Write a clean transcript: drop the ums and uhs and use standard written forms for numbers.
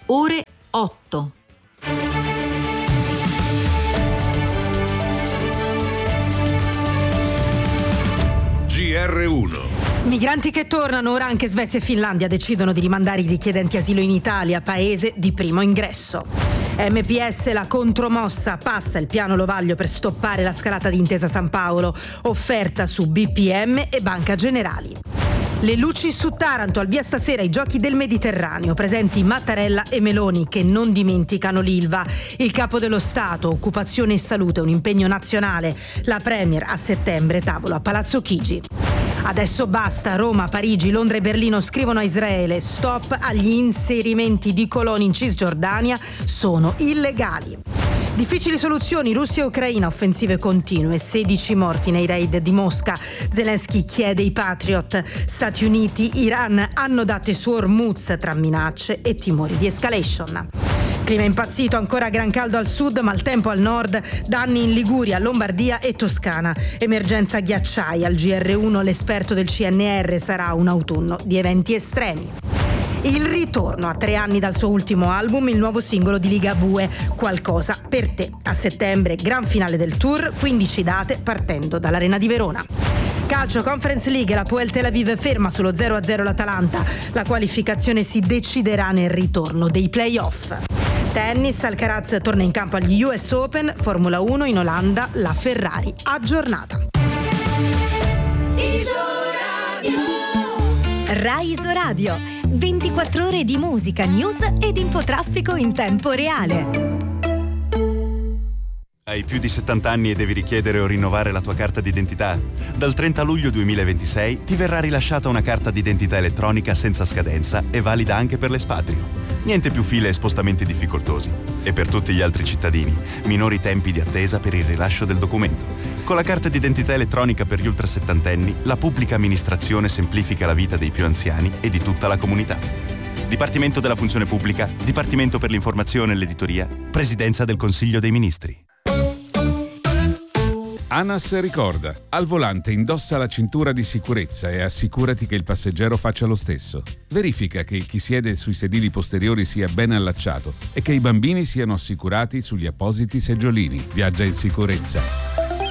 ore 8. GR1. Migranti che tornano, ora anche Svezia e Finlandia decidono di rimandare i richiedenti asilo in Italia, paese di primo ingresso. MPS, la contromossa, passa il piano Lovaglio per stoppare la scalata di Intesa San Paolo, offerta su BPM e Banca Generali. Le luci su Taranto, al via stasera i giochi del Mediterraneo, presenti Mattarella e Meloni che non dimenticano l'Ilva. Il capo dello Stato, occupazione e salute, un impegno nazionale. La Premier a settembre, tavolo a Palazzo Chigi. Adesso basta, Roma, Parigi, Londra e Berlino scrivono a Israele: stop agli inserimenti di coloni in Cisgiordania, sono illegali. Difficili soluzioni, Russia e Ucraina, offensive continue, 16 morti nei raid di Mosca. Zelensky chiede i Patriot. Stati Uniti, Iran hanno dato su Hormuz tra minacce e timori di escalation. Clima impazzito, ancora gran caldo al sud, maltempo al nord, danni in Liguria, Lombardia e Toscana. Emergenza ghiacciai, al GR1 l'esperto del CNR, sarà un autunno di eventi estremi. Il ritorno a 3 anni dal suo ultimo album, il nuovo singolo di Ligabue, Qualcosa per te. A settembre, gran finale del tour, 15 date partendo dall'Arena di Verona. Calcio, Conference League, la Poel Tel Aviv ferma sullo 0-0 l'Atalanta. La qualificazione si deciderà nel ritorno dei play-off. Tennis, Alcaraz torna in campo agli US Open, Formula 1 in Olanda, la Ferrari aggiornata. Rai Isoradio, 24 ore di musica, news ed infotraffico in tempo reale. Hai più di 70 anni e devi richiedere o rinnovare la tua carta d'identità? Dal 30 luglio 2026 ti verrà rilasciata una carta d'identità elettronica senza scadenza e valida anche per l'espatrio. Niente più file e spostamenti difficoltosi. E per tutti gli altri cittadini, minori tempi di attesa per il rilascio del documento. Con la carta d'identità elettronica per gli ultrasettantenni, la pubblica amministrazione semplifica la vita dei più anziani e di tutta la comunità. Dipartimento della Funzione Pubblica, Dipartimento per l'Informazione e l'Editoria, Presidenza del Consiglio dei Ministri. ANAS ricorda: al volante indossa la cintura di sicurezza e assicurati che il passeggero faccia lo stesso. Verifica che chi siede sui sedili posteriori sia ben allacciato e che i bambini siano assicurati sugli appositi seggiolini. Viaggia in sicurezza.